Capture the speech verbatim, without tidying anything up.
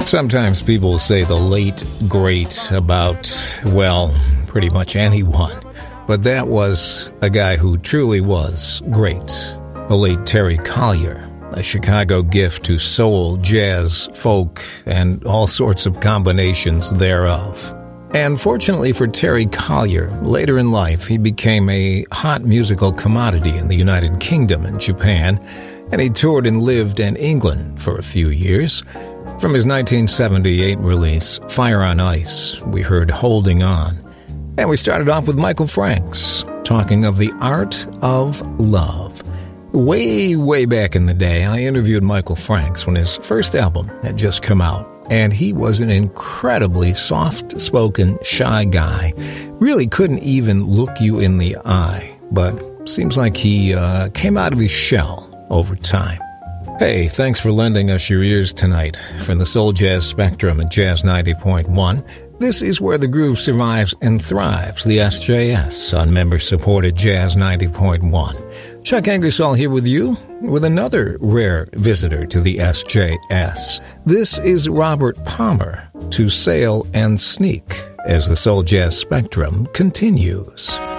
Sometimes people say the late great about, well, pretty much anyone. But that was a guy who truly was great. The late Terry Collier, a Chicago gift to soul, jazz, folk, and all sorts of combinations thereof. And fortunately for Terry Collier, later in life he became a hot musical commodity in the United Kingdom and Japan, and he toured and lived in England for a few years. From his nineteen seventy-eight release, Fire on Ice, we heard Holding On. And we started off with Michael Franks, talking of the art of love. Way, way back in the day, I interviewed Michael Franks when his first album had just come out. And he was an incredibly soft-spoken, shy guy. Really couldn't even look you in the eye. But seems like he uh, came out of his shell over time. Hey, thanks for lending us your ears tonight. From the Soul Jazz Spectrum at Jazz ninety point one, this is where the groove survives and thrives, the S J S, on member-supported Jazz ninety point one. Chuck Ingersoll here with you, with another rare visitor to the S J S. This is Robert Palmer, To Sail and Sneak, as the Soul Jazz Spectrum continues.